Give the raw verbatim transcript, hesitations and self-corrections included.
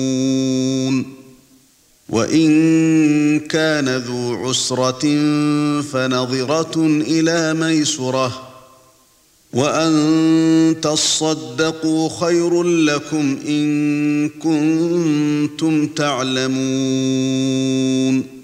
وَإِن كَانَ ذُو عُسْرَةٍ فَنَظِرَةٌ إِلَى مَيْسَرَةٍ وَأَن تَصَدَّقُوا خَيْرٌ لَّكُمْ إِن كُنتُمْ تَعْلَمُونَ